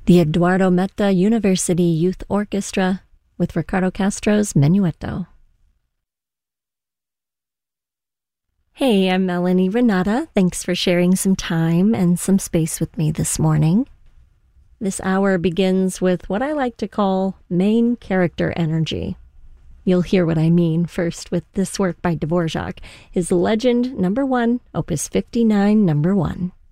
the Eduardo Metta University Youth Orchestra with Ricardo Castro's Menuetto. Hey, I'm Melanie Renata. Thanks for sharing some time and some space with me this morning. This hour begins with what I like to call main character energy. You'll hear what I mean first with this work by Dvorak, his Legend No. 1, Opus 59, No. 1.